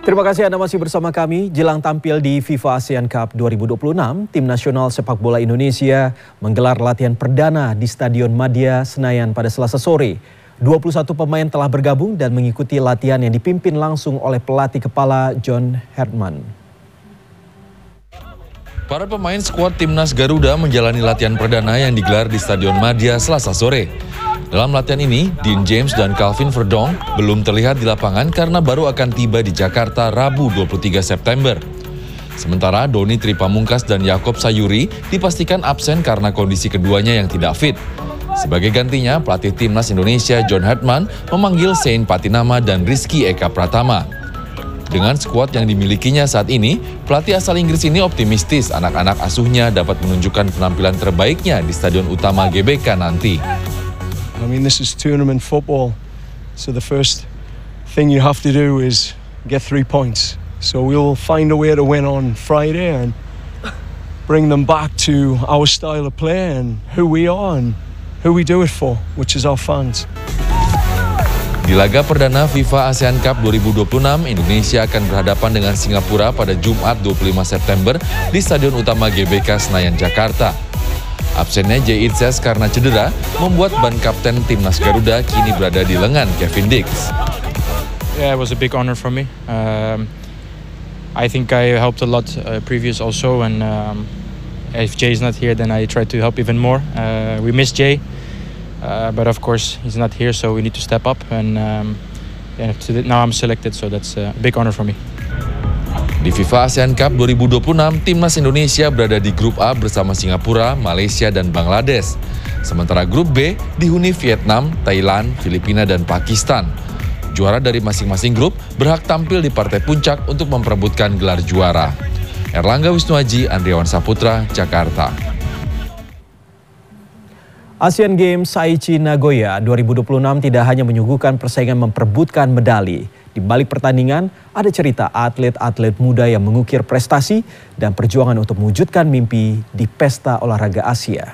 Terima kasih Anda masih bersama kami. Jelang tampil di FIFA ASEAN Cup 2026, Tim Nasional Sepak Bola Indonesia menggelar latihan perdana di Stadion Madia Senayan pada Selasa sore. 21 pemain telah bergabung dan mengikuti latihan yang dipimpin langsung oleh pelatih kepala John Herdman. Para pemain skuad Timnas Garuda menjalani latihan perdana yang digelar di Stadion Madia Selasa sore. Dalam latihan ini, Dean James dan Calvin Verdong belum terlihat di lapangan karena baru akan tiba di Jakarta Rabu 23 September. Sementara Doni Tripamungkas dan Yakob Sayuri dipastikan absen karena kondisi keduanya yang tidak fit. Sebagai gantinya, pelatih Timnas Indonesia John Herdman memanggil Sein Patinama dan Rizky Eka Pratama. Dengan skuad yang dimilikinya saat ini, pelatih asal Inggris ini optimistis anak-anak asuhnya dapat menunjukkan penampilan terbaiknya di Stadion Utama GBK nanti. I mean, this is tournament football, so the first thing you have to do is get 3 points. So we'll find a way to win on Friday and bring them back to our style of play and who we are and who we do it for, which is our fans. Di laga perdana FIFA ASEAN Cup 2026, Indonesia akan berhadapan dengan Singapura pada Jumat 25 September di Stadion Utama GBK Senayan, Jakarta. Absennya Jay Itzes karena cedera membuat ban kapten Timnas Garuda kini berada di lengan Kevin Dix. Yeah, it was a big honor for me. I think I helped a lot previous also, and if Jay is not here, then I try to help even more. We miss Jay, but of course he's not here, so we need to step up. And now I'm selected, so that's a big honor for me. Di FIFA ASEAN Cup 2026, Timnas Indonesia berada di Grup A bersama Singapura, Malaysia, dan Bangladesh. Sementara Grup B dihuni Vietnam, Thailand, Filipina, dan Pakistan. Juara dari masing-masing grup berhak tampil di partai puncak untuk memperebutkan gelar juara. Erlangga Wisnuaji, Andriawan Saputra, Jakarta. Asian Games Aichi Nagoya 2026 tidak hanya menyuguhkan persaingan memperebutkan medali. Di balik pertandingan, ada cerita atlet-atlet muda yang mengukir prestasi dan perjuangan untuk mewujudkan mimpi di pesta olahraga Asia.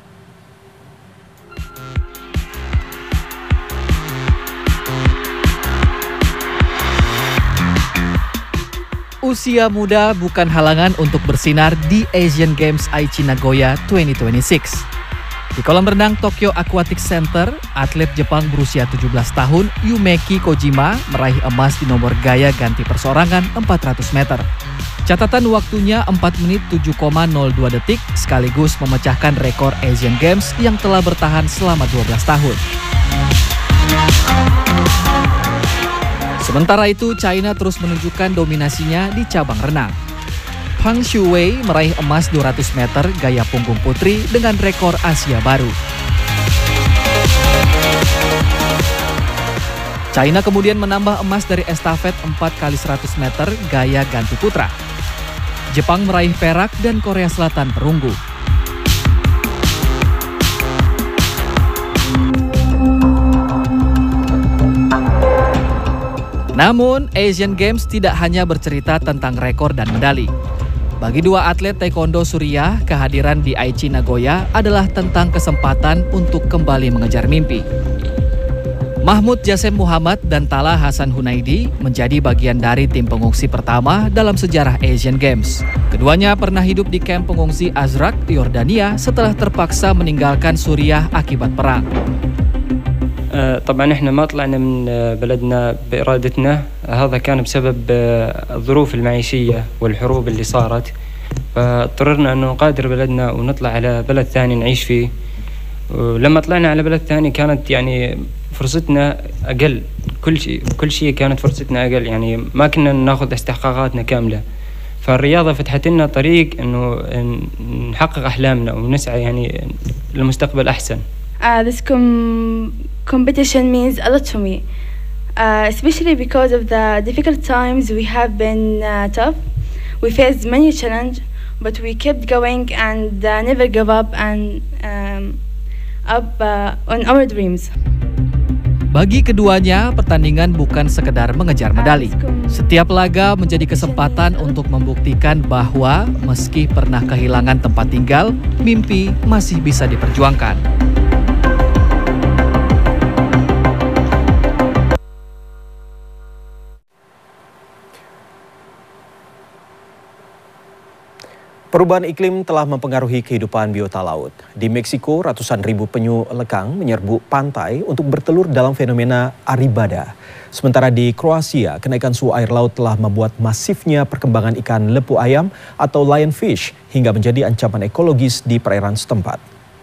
Usia muda bukan halangan untuk bersinar di Asian Games Aichi Nagoya 2026. Di kolam renang Tokyo Aquatic Center, atlet Jepang berusia 17 tahun Yumeki Kojima meraih emas di nomor gaya ganti perseorangan 400 meter. Catatan waktunya 4 menit 7,02 detik sekaligus memecahkan rekor Asian Games yang telah bertahan selama 12 tahun. Sementara itu, China terus menunjukkan dominasinya di cabang renang. Pang Shuwei meraih emas 200 meter gaya punggung putri dengan rekor Asia baru. China kemudian menambah emas dari estafet 4x100 meter gaya ganti putra. Jepang meraih perak dan Korea Selatan perunggu. Namun, Asian Games tidak hanya bercerita tentang rekor dan medali. Bagi dua atlet taekwondo Suriah, kehadiran di Aichi Nagoya adalah tentang kesempatan untuk kembali mengejar mimpi. Mahmud Jasem Muhammad dan Tala Hasan Hunaidi menjadi bagian dari tim pengungsi pertama dalam sejarah Asian Games. Keduanya pernah hidup di kamp pengungsi Azraq, Yordania setelah terpaksa meninggalkan Suriah akibat perang. طبعا احنا ما طلعنا من بلدنا بإرادتنا، هذا كان بسبب الظروف المعيشية والحروب اللي صارت، فاضطررنا انه نغادر بلدنا ونطلع على بلد ثاني نعيش فيه. ولما طلعنا على بلد ثاني كانت يعني فرصتنا اقل، كل شيء كانت فرصتنا اقل، يعني ما كنا ناخذ استحقاقاتنا كاملة. فالرياضة فتحت لنا طريق انه نحقق احلامنا ونسعى يعني لمستقبل احسن. This competition means a lot to me, especially because of the difficult times we have been tough. We faced many challenges, but we kept going and never gave up and on our dreams. Bagi keduanya, pertandingan bukan sekedar mengejar medali. Setiap laga menjadi kesempatan untuk membuktikan bahwa meski pernah kehilangan tempat tinggal, mimpi masih bisa diperjuangkan. Perubahan iklim telah mempengaruhi kehidupan biota laut. Di Meksiko, ratusan ribu penyu lekang menyerbu pantai untuk bertelur dalam fenomena Arribada. Sementara di Kroasia, kenaikan suhu air laut telah membuat masifnya perkembangan ikan lepu ayam atau lionfish hingga menjadi ancaman ekologis di perairan setempat.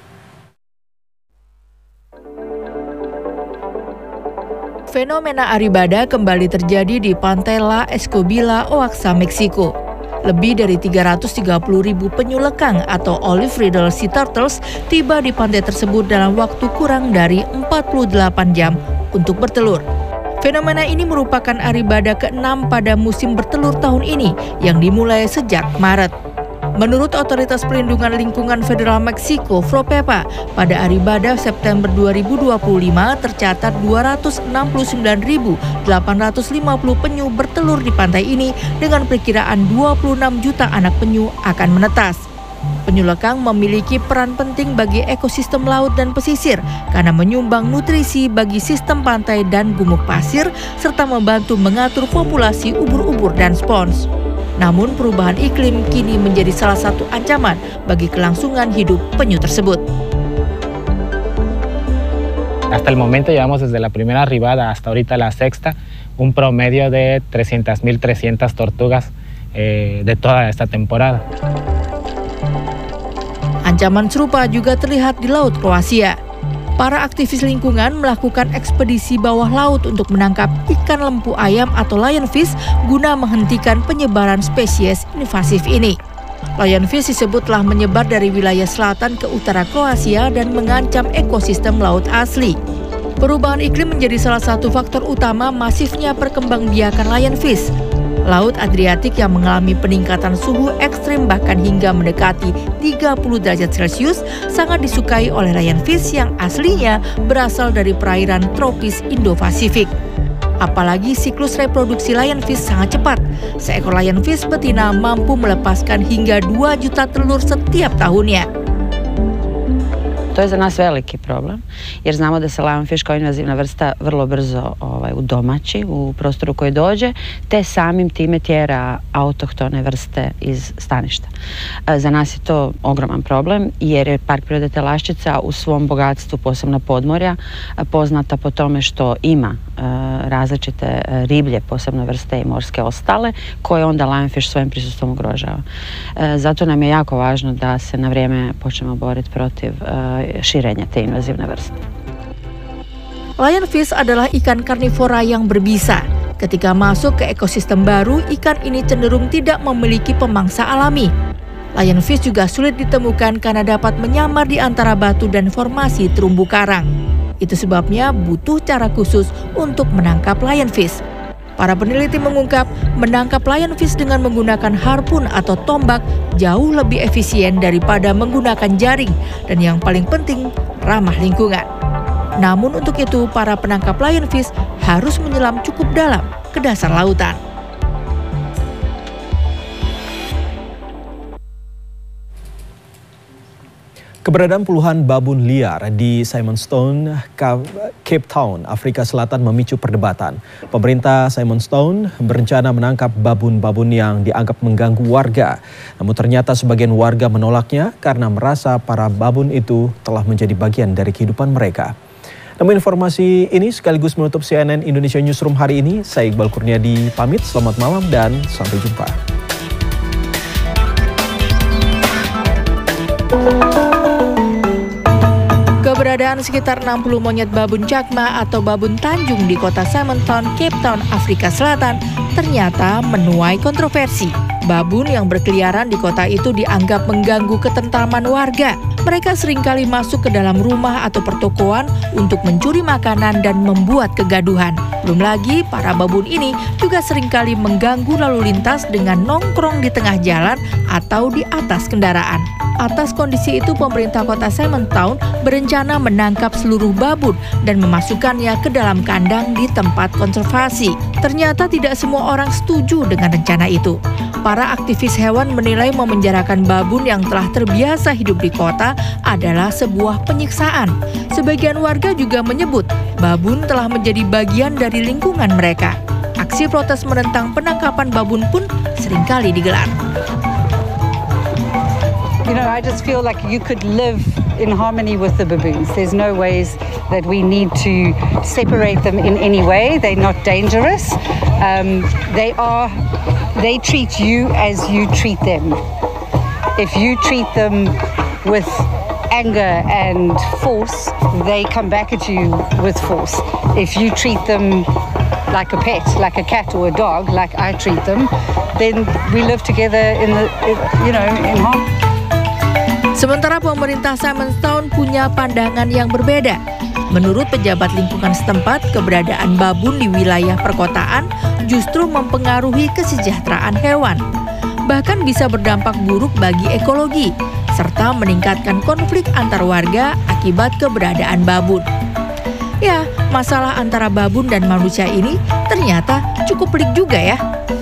Fenomena Arribada kembali terjadi di pantai La Escobilla, Oaxaca, Meksiko. Lebih dari 330.000 penyu lekang atau olive riddle sea turtles tiba di pantai tersebut dalam waktu kurang dari 48 jam untuk bertelur. Fenomena ini merupakan Arribada ke-6 pada musim bertelur tahun ini yang dimulai sejak Maret. Menurut Otoritas Perlindungan Lingkungan Federal Meksiko, FROPEPA, pada Arribada September 2025 tercatat 269.850 penyu bertelur di pantai ini dengan perkiraan 26 juta anak penyu akan menetas. Penyu lekang memiliki peran penting bagi ekosistem laut dan pesisir karena menyumbang nutrisi bagi sistem pantai dan gumuk pasir serta membantu mengatur populasi ubur-ubur dan spons. Namun perubahan iklim kini menjadi salah satu ancaman bagi kelangsungan hidup penyu tersebut. Hasta el momento llevamos desde la primera arribada hasta ahorita la sexta, un promedio de 300.300 tortugas de toda esta temporada. Ancaman serupa juga terlihat di Laut Kroasia. Para aktivis lingkungan melakukan ekspedisi bawah laut untuk menangkap ikan lempu ayam atau lionfish guna menghentikan penyebaran spesies invasif ini. Lionfish disebut telah menyebar dari wilayah selatan ke utara Kroasia dan mengancam ekosistem laut asli. Perubahan iklim menjadi salah satu faktor utama masifnya perkembangbiakan lionfish. Laut Adriatik yang mengalami peningkatan suhu ekstrim bahkan hingga mendekati 30 derajat Celcius sangat disukai oleh lionfish yang aslinya berasal dari perairan tropis Indo-Pasifik. Apalagi siklus reproduksi lionfish sangat cepat. Seekor lionfish betina mampu melepaskan hingga 2 juta telur setiap tahunnya. To je za nas veliki problem, jer znamo da se lionfish kao invazivna vrsta vrlo brzo udomaći u prostoru koji dođe, te samim time tjera autohtone vrste iz staništa. Za nas je to ogroman problem, jer je Park prirode Telaščica u svom bogatstvu, posebno podmorja, poznata po tome što ima različite riblje, posebno vrste i morske ostale, koje onda lionfish svojim prisustvom ugrožava. Zato nam je jako važno da se na vrijeme počnemo boriti protiv širenja te invazivne vrste. Lionfish adalah ikan karnivora yang berbisa. Ketika masuk ke ekosistem baru, ikan ini cenderung tidak memiliki pemangsa alami. Lionfish juga sulit ditemukan karena dapat menyamar di antara batu dan formasi terumbu karang. Itu sebabnya butuh cara khusus untuk menangkap lionfish. Para peneliti mengungkap, menangkap lionfish dengan menggunakan harpun atau tombak jauh lebih efisien daripada menggunakan jaring dan yang paling penting, ramah lingkungan. Namun untuk itu, para penangkap lionfish harus menyelam cukup dalam ke dasar lautan. Keberadaan puluhan babun liar di Simonstown, Cape Town, Afrika Selatan memicu perdebatan. Pemerintah Simonstown berencana menangkap babun-babun yang dianggap mengganggu warga. Namun ternyata sebagian warga menolaknya karena merasa para babun itu telah menjadi bagian dari kehidupan mereka. Namun informasi ini sekaligus menutup CNN Indonesia Newsroom hari ini. Saya Iqbal Kurniadi pamit, selamat malam dan sampai jumpa. Keberadaan sekitar 60 monyet babun Chakma atau babun Tanjung di kota Simonstown, Cape Town, Afrika Selatan ternyata menuai kontroversi. Babun yang berkeliaran di kota itu dianggap mengganggu ketentraman warga. Mereka seringkali masuk ke dalam rumah atau pertokoan untuk mencuri makanan dan membuat kegaduhan. Belum lagi, para babun ini juga seringkali mengganggu lalu lintas dengan nongkrong di tengah jalan atau di atas kendaraan. Atas kondisi itu, pemerintah kota Simonstown berencana menangkap seluruh babun dan memasukkannya ke dalam kandang di tempat konservasi. Ternyata tidak semua orang setuju dengan rencana itu. Para aktivis hewan menilai memenjarakan babun yang telah terbiasa hidup di kota adalah sebuah penyiksaan. Sebagian warga juga menyebut babun telah menjadi bagian dari lingkungan mereka. Aksi protes menentang penangkapan babun pun seringkali digelar. You know, I just feel like you could live in harmony with the baboons. There's no ways that we need to separate them in any way. They're not dangerous. They treat you as you treat them. If you treat them with anger and force, they come back at you with force. If you treat them like a pet, like a cat or a dog, like I treat them, then we live together in harmony. Sementara pemerintah Simonstown punya pandangan yang berbeda. Menurut pejabat lingkungan setempat, keberadaan babun di wilayah perkotaan justru mempengaruhi kesejahteraan hewan. Bahkan bisa berdampak buruk bagi ekologi, serta meningkatkan konflik antar warga akibat keberadaan babun. Ya, masalah antara babun dan manusia ini ternyata cukup pelik juga ya.